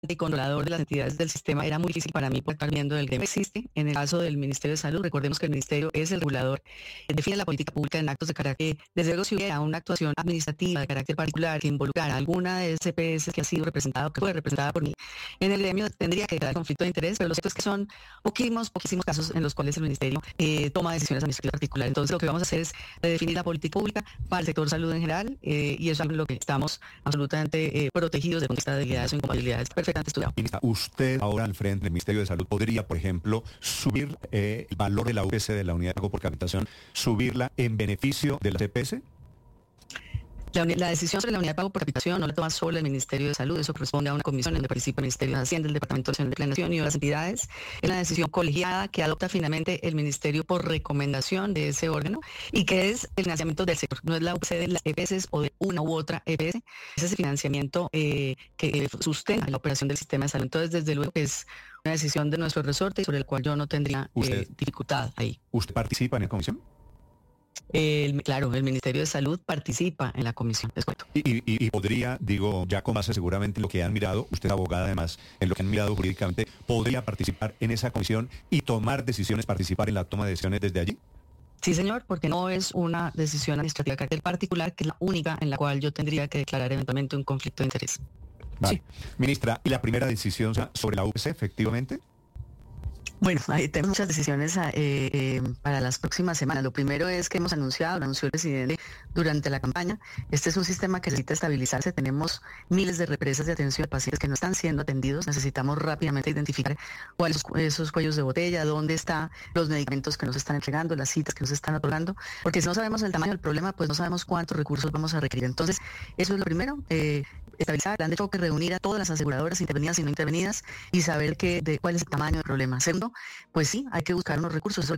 y controlador de las entidades del sistema, era muy difícil para mí poder estar viendo el gremio. Existe en el caso del Ministerio de Salud. Recordemos que el Ministerio es el regulador, define la política pública en actos de carácter. Desde luego, si hubiera una actuación administrativa de carácter particular que involucrara alguna de SPS que ha sido representada o que fue representada por mí en el gremio, tendría que dar conflicto de interés, pero lo cierto es que son poquísimos casos en los cuales el Ministerio toma decisiones administrativas particulares. Entonces, lo que vamos a hacer es redefinir la política pública para el sector salud en general, y eso es algo en lo que estamos absolutamente protegidos de punto de vista de habilidades o incompatibilidades perfectamente estudiado. Ministra, usted ahora al frente del Ministerio de Salud podría, por ejemplo, subir el valor de la UPC, de la unidad de pago por capitación, subirla en beneficio de la CPS. La decisión sobre la unidad de pago por capitación no la toma solo el Ministerio de Salud, eso corresponde a una comisión en donde participa el Ministerio de Hacienda, el Departamento Nacional de Planeación y otras entidades. Es una decisión colegiada que adopta finalmente el Ministerio por recomendación de ese órgano y que es el financiamiento del sector. No es la UPC de las EPS o de una u otra EPS, es ese financiamiento que sustenta la operación del sistema de salud. Entonces, desde luego que es una decisión de nuestro resorte y sobre el cual yo no tendría dificultad ahí. ¿Usted participa en la comisión? Claro, el Ministerio de Salud participa en la comisión, es correcto. Y podría, digo, ya con base seguramente en lo que han mirado, usted es abogada además, en lo que han mirado jurídicamente, ¿podría participar en esa comisión y tomar decisiones, participar en la toma de decisiones desde allí? Sí, señor, porque no es una decisión administrativa de carácter particular, que es la única en la cual yo tendría que declarar eventualmente un conflicto de interés. Vale. Sí. Ministra, ¿y la primera decisión sobre la UPC, efectivamente? Bueno, ahí tenemos muchas decisiones para las próximas semanas. Lo primero es que hemos anunciado, lo anunció el presidente durante la campaña. Este es un sistema que necesita estabilizarse. Tenemos miles de represas de atención de pacientes que no están siendo atendidos. Necesitamos rápidamente identificar cuáles son esos cuellos de botella, dónde están los medicamentos que nos están entregando, las citas que nos están otorgando, porque si no sabemos el tamaño del problema, pues no sabemos cuántos recursos vamos a requerir. Entonces, eso es lo primero. Estabilizar, plan de choque, reunir a todas las aseguradoras intervenidas y no intervenidas y saber cuál es el tamaño del problema. Segundo, pues sí, hay que buscar unos recursos. Eso